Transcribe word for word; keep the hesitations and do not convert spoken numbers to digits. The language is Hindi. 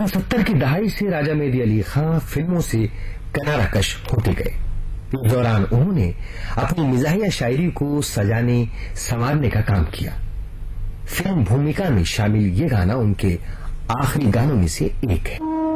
सन सत्तर की दहाई से राजा मेहदी अली खां फिल्मों से किनारा कश होते गए। इस दौरान उन्होंने अपनी मिजाहिया शायरी को सजाने संवारने का काम किया। फिल्म भूमिका में शामिल ये गाना उनके आखिरी गानों में से एक है।